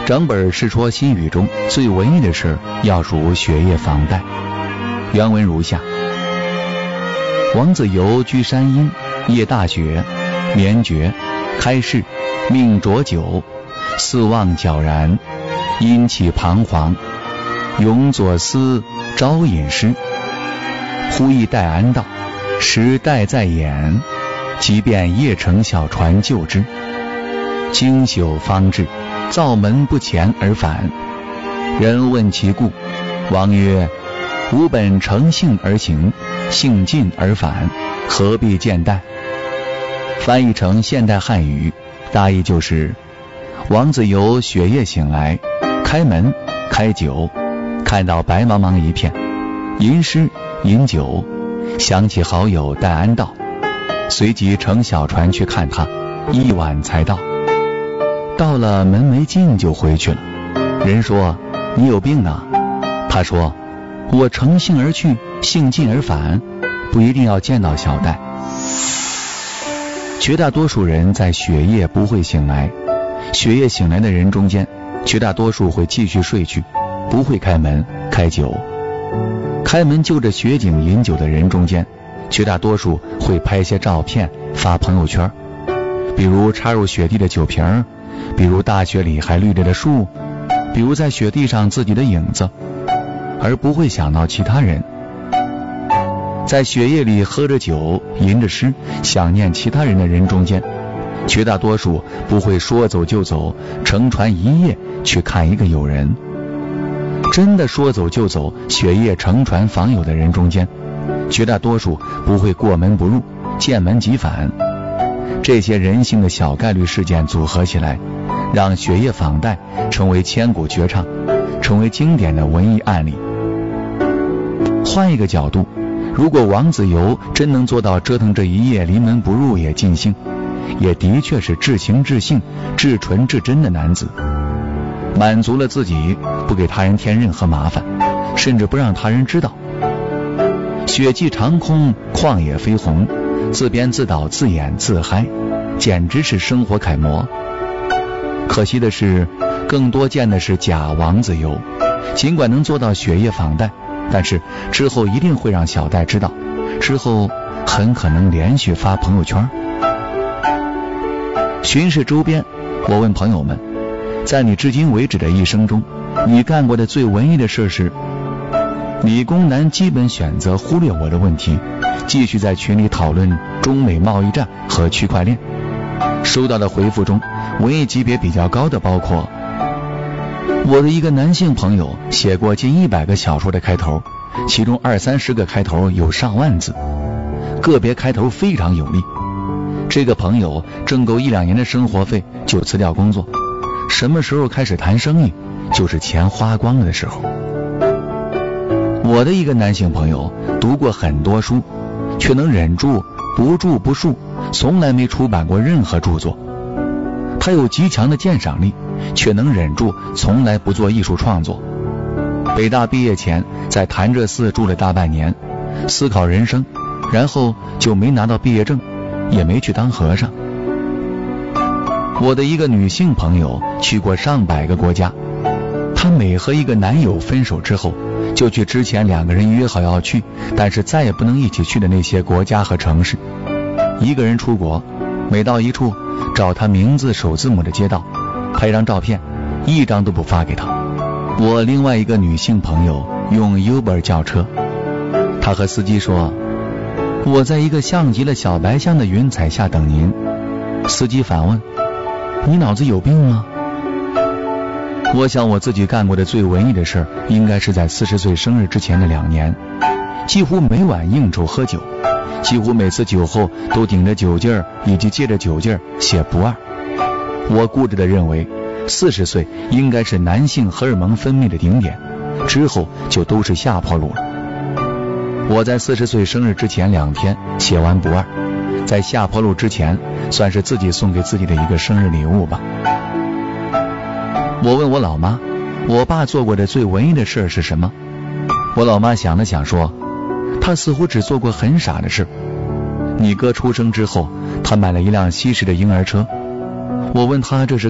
整本《世说新语》中最文艺的事要数雪夜访戴。原文如下：王子猷居山阴，夜大雪，眠觉，开市，命浊酒，四望皎然，因起彷徨，永左思朝饮诗。忽忆戴安道，时戴在眼，即便夜乘小船救之。经宿方至，灶门不前而返。人问其故，王曰：吾本乘兴而行，兴尽而返，何必见戴？翻译成现代汉语，大意就是王子猷雪夜醒来，开门开酒，看到白茫茫一片，吟诗饮酒，想起好友戴安道，随即乘小船去看他，一晚才到。到了门没进就回去了。人说：你有病啊？他说：我乘兴而去，兴尽而返，不一定要见到小戴。绝大多数人在雪夜不会醒来，雪夜醒来的人中间，绝大多数会继续睡去，不会开门开酒。开门就着雪景饮酒的人中间，绝大多数会拍些照片发朋友圈，比如插入雪地的酒瓶，比如大雪里还绿着的树，比如在雪地上自己的影子，而不会想到其他人。在雪夜里喝着酒吟着诗想念其他人的人中间，绝大多数不会说走就走，乘船一夜去看一个友人。真的说走就走，雪夜乘船访友的人中间，绝大多数不会过门不入，见门即返。这些人性的小概率事件组合起来，让雪夜访戴成为千古绝唱，成为经典的文艺案例。换一个角度，如果王子猷真能做到折腾这一夜临门不入也尽兴，也的确是至情至性、至纯至真的男子，满足了自己，不给他人添任何麻烦，甚至不让他人知道。雪霁长空，旷野飞鸿，自编自导自演自嗨，简直是生活楷模。可惜的是，更多见的是假王子猷，尽管能做到雪夜访戴，但是之后一定会让小戴知道，之后很可能连续发朋友圈。巡视周边，我问朋友们，在你至今为止的一生中，你干过的最文艺的事是？理工男基本选择忽略我的问题，继续在群里讨论中美贸易战和区块链。收到的回复中，文艺级别比较高的包括：我的一个男性朋友写过近100个小说的开头，其中20-30个开头有上万字，个别开头非常有力。这个朋友挣够1-2年的生活费就辞掉工作，什么时候开始谈生意，就是钱花光了的时候。我的一个男性朋友读过很多书，却能忍住不著不述，从来没出版过任何著作。他有极强的鉴赏力，却能忍住从来不做艺术创作。北大毕业前在潭柘寺住了大半年，思考人生，然后就没拿到毕业证，也没去当和尚。我的一个女性朋友去过上百个国家，她每和一个男友分手之后，就去之前2个人约好要去，但是再也不能一起去的那些国家和城市。一个人出国，每到一处找他名字首字母的街道，拍张照片，一张都不发给他。我另外一个女性朋友用 Uber 叫车，她和司机说：我在一个像极了小白象的云彩下等您。司机反问：你脑子有病吗？我想我自己干过的最文艺的事应该是在40岁生日之前的2年，几乎每晚应酬喝酒，几乎每次酒后都顶着酒劲儿以及借着酒劲儿写不二。我固执地认为40岁应该是男性荷尔蒙分泌的顶点，之后就都是下坡路了。我在40岁生日之前2天写完不二，在下坡路之前算是自己送给自己的一个生日礼物吧。我问我老妈，我爸做过的最文艺的事是什么？我老妈想了想说，他似乎只做过很傻的事。你哥出生之后，他买了一辆西式的婴儿车。我问他这是